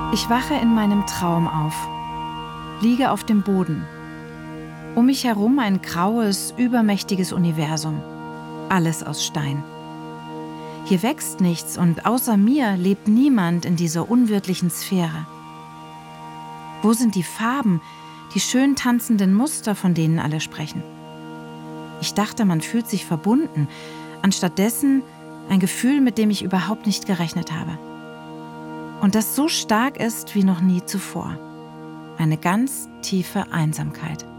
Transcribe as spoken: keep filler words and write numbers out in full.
Ich wache in meinem Traum auf, liege auf dem Boden. Um mich herum ein graues, übermächtiges Universum. Alles aus Stein. Hier wächst nichts und außer mir lebt niemand in dieser unwirtlichen Sphäre. Wo sind die Farben, die schön tanzenden Muster, von denen alle sprechen? Ich dachte, man fühlt sich verbunden, anstattdessen ein Gefühl, mit dem ich überhaupt nicht gerechnet habe. Und das so stark ist wie noch nie zuvor. Eine ganz tiefe Einsamkeit.